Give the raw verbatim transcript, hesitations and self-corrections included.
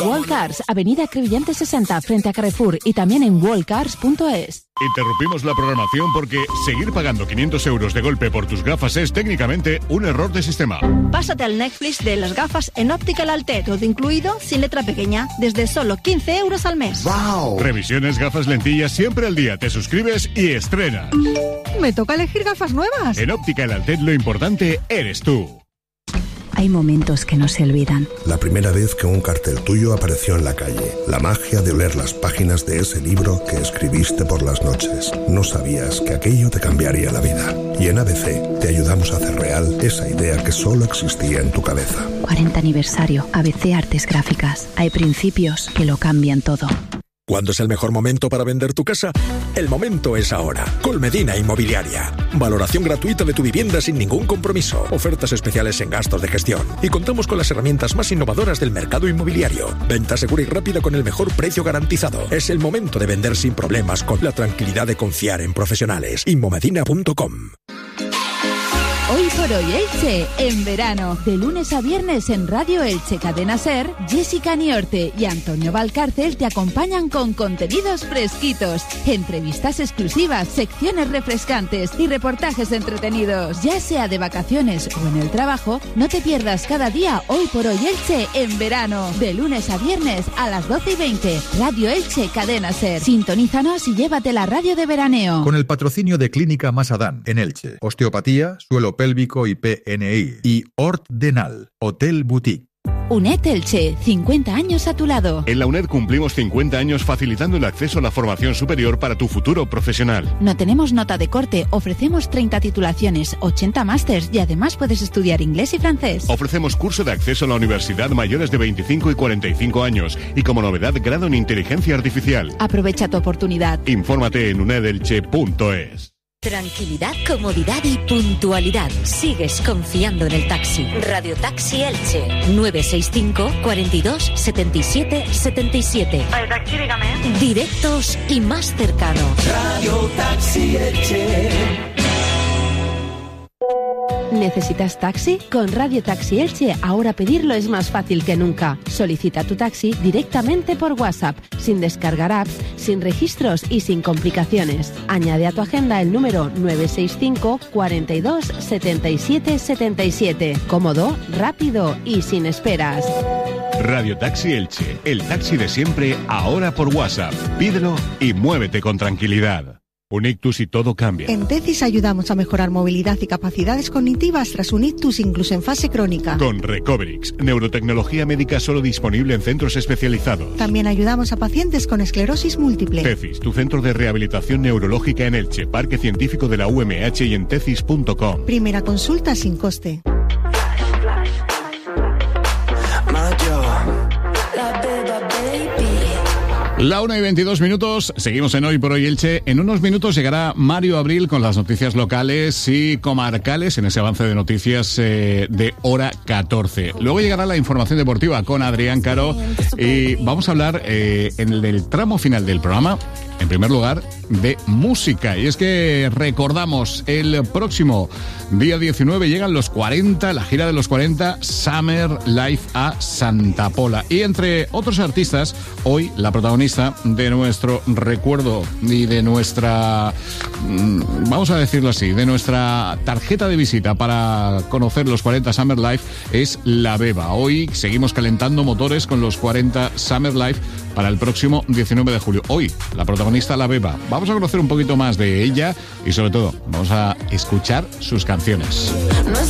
Wallcars, Avenida Crevillente sesenta, frente a Carrefour, y también en wallcars punto es. Interrumpimos la programación porque seguir pagando quinientos euros de golpe por tus gafas es técnicamente un error de sistema. Pásate al Netflix de las gafas en Optical Altet, todo incluido, sin letra pequeña, desde solo quince euros al mes. ¡Wow! Revisiones, gafas, lentillas, siempre al día. Te suscribes y estrenas. Me toca elegir gafas nuevas. En Optical Altet lo importante eres tú. Hay momentos que no se olvidan. La primera vez que un cartel tuyo apareció en la calle. La magia de oler las páginas de ese libro que escribiste por las noches. No sabías que aquello te cambiaría la vida. Y en A B C te ayudamos a hacer real esa idea que solo existía en tu cabeza. cuarenta aniversario. A B C Artes Gráficas. Hay principios que lo cambian todo. ¿Cuándo es el mejor momento para vender tu casa? El momento es ahora. Colmedina Inmobiliaria. Valoración gratuita de tu vivienda sin ningún compromiso. Ofertas especiales en gastos de gestión. Y contamos con las herramientas más innovadoras del mercado inmobiliario. Venta segura y rápida con el mejor precio garantizado. Es el momento de vender sin problemas, con la tranquilidad de confiar en profesionales. Inmomedina punto com. Hoy por hoy Elche, en verano, de lunes a viernes en Radio Elche Cadena Ser, Jessica Niorte y Antonio Valcárcel te acompañan con contenidos fresquitos, entrevistas exclusivas, secciones refrescantes y reportajes entretenidos. Ya sea de vacaciones o en el trabajo, no te pierdas cada día Hoy por hoy Elche en verano, de lunes a viernes a las doce y veinte, Radio Elche Cadena Ser. Sintonízanos y llévate la radio de veraneo. Con el patrocinio de Clínica Masadán en Elche, osteopatía, suelo pélvico y P N I, y Hort Denal, Hotel Boutique. UNED Elche, cincuenta años a tu lado. En la UNED cumplimos cincuenta años facilitando el acceso a la formación superior para tu futuro profesional. No tenemos nota de corte, ofrecemos treinta titulaciones, ochenta másters y además puedes estudiar inglés y francés. Ofrecemos curso de acceso a la universidad mayores de veinticinco y cuarenta y cinco años y como novedad grado en inteligencia artificial. Aprovecha tu oportunidad. Infórmate en unedelche punto es. Tranquilidad, comodidad y puntualidad. Sigues confiando en el taxi. Radio Taxi Elche. nueve seis cinco, cuarenta y dos, setenta y siete, setenta y siete. El taxi, dígame. Directos y más cercanos. Radio Taxi Elche. ¿Necesitas taxi? Con Radio Taxi Elche ahora pedirlo es más fácil que nunca. Solicita tu taxi directamente por WhatsApp, sin descargar apps, sin registros y sin complicaciones. Añade a tu agenda el número nueve seis cinco, cuarenta y dos, setenta y siete, setenta y siete. Cómodo, rápido y sin esperas. Radio Taxi Elche, el taxi de siempre, ahora por WhatsApp. Pídelo y muévete con tranquilidad. Un ictus y todo cambia. En Tecis ayudamos a mejorar movilidad y capacidades cognitivas tras un ictus incluso en fase crónica. Con Recoverix, neurotecnología médica solo disponible en centros especializados. También ayudamos a pacientes con esclerosis múltiple. Tecis, tu centro de rehabilitación neurológica en Elche, Parque Científico de la U M H y en tecis punto com. Primera consulta sin coste. La una y veintidós minutos, seguimos en Hoy por Hoy Elche. En unos minutos llegará Mario Abril con las noticias locales y comarcales en ese avance de noticias eh, de hora catorce. Luego llegará la información deportiva con Adrián Caro y vamos a hablar eh, en el, el tramo final del programa, en primer lugar, de música. Y es que recordamos, el próximo día diecinueve llegan los cuarenta, la gira de los cuarenta, Summer Life a Santa Pola. Y entre otros artistas, hoy la protagonista de nuestro recuerdo y de nuestra, vamos a decirlo así, de nuestra tarjeta de visita para conocer los cuarenta Summer Life es La Beba. Hoy seguimos calentando motores con los cuarenta Summer Life para el próximo diecinueve de julio. Hoy, la protagonista La Beba. Vamos a conocer un poquito más de ella y sobre todo vamos a escuchar sus canciones. No es